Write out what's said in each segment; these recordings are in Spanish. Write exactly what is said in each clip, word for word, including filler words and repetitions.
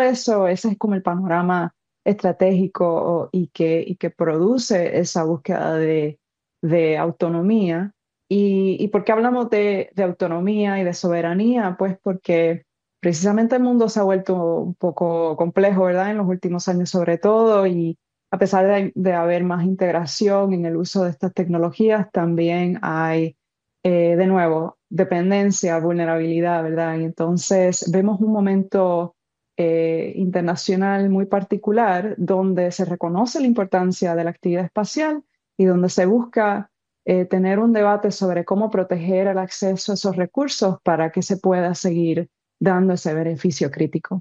eso, ese es como el panorama estratégico y que, y que produce esa búsqueda de, de autonomía. ¿Y, y por qué hablamos de, de autonomía y de soberanía? Pues porque precisamente el mundo se ha vuelto un poco complejo, ¿verdad? En los últimos años sobre todo, y a pesar de, de haber más integración en el uso de estas tecnologías, también hay, eh, de nuevo, dependencia, vulnerabilidad, ¿verdad? Y entonces vemos un momento eh, internacional muy particular donde se reconoce la importancia de la actividad espacial y donde se busca eh, tener un debate sobre cómo proteger el acceso a esos recursos para que se pueda seguir dando ese beneficio crítico.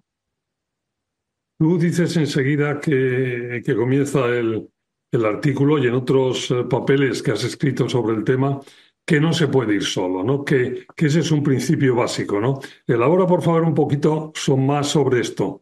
Tú dices enseguida que, que comienza el, el artículo y en otros eh, papeles que has escrito sobre el tema, que no se puede ir solo, ¿no? Que, que ese es un principio básico, ¿no? Elabora, por favor, un poquito son más sobre esto.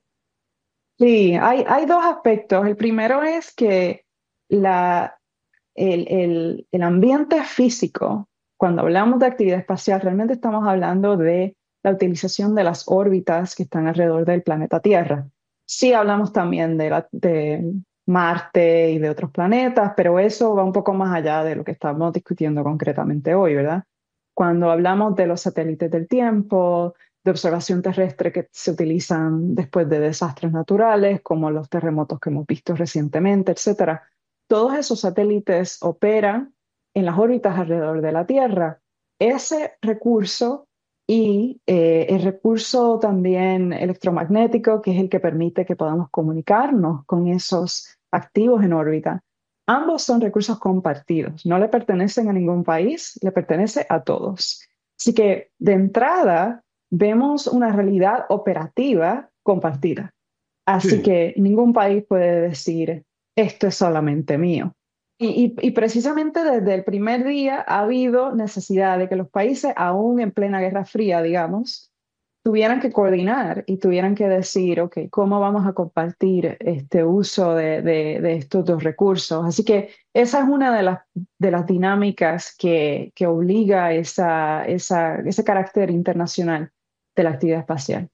Sí, hay, hay dos aspectos. El primero es que la, el, el, el ambiente físico, cuando hablamos de actividad espacial, realmente estamos hablando de la utilización de las órbitas que están alrededor del planeta Tierra. Sí hablamos también de, la, de Marte y de otros planetas, pero eso va un poco más allá de lo que estamos discutiendo concretamente hoy, ¿verdad? Cuando hablamos de los satélites del tiempo, de observación terrestre que se utilizan después de desastres naturales, como los terremotos que hemos visto recientemente, etcétera. Todos esos satélites operan en las órbitas alrededor de la Tierra. Ese recurso y eh, el recurso también electromagnético, que es el que permite que podamos comunicarnos con esos activos en órbita, ambos son recursos compartidos, no le pertenecen a ningún país, le pertenece a todos. Así que de entrada vemos una realidad operativa compartida. Así Sí. que ningún país puede decir, esto es solamente mío. Y, y, y precisamente desde el primer día ha habido necesidad de que los países, aún en plena Guerra Fría, digamos, tuvieran que coordinar y tuvieran que decir, ok, ¿cómo vamos a compartir este uso de, de, de estos dos recursos? Así que esa es una de las, de las dinámicas que, que obliga esa, esa, ese carácter internacional de la actividad espacial.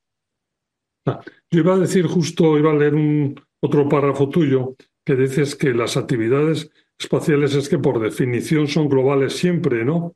Ah, yo iba a decir justo, iba a leer un otro párrafo tuyo que dices que las actividades espaciales es que por definición son globales siempre, ¿no?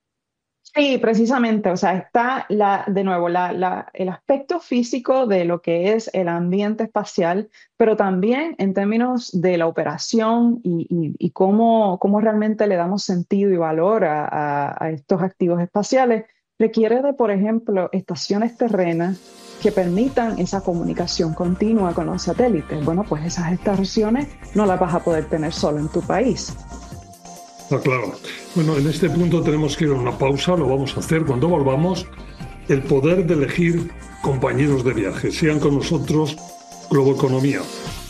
Sí, precisamente, o sea, está la, de nuevo la, la- el aspecto físico de lo que es el ambiente espacial, pero también en términos de la operación y, y- y cómo, cómo realmente le damos sentido y valor a, a- a estos activos espaciales, requiere de, por ejemplo, estaciones terrenas que permitan esa comunicación continua con los satélites. Bueno, pues esas estaciones no las vas a poder tener solo en tu país. Está claro. Bueno, en este punto tenemos que ir a una pausa, lo vamos a hacer cuando volvamos. El poder de elegir compañeros de viaje. Sigan con nosotros, Globoeconomía.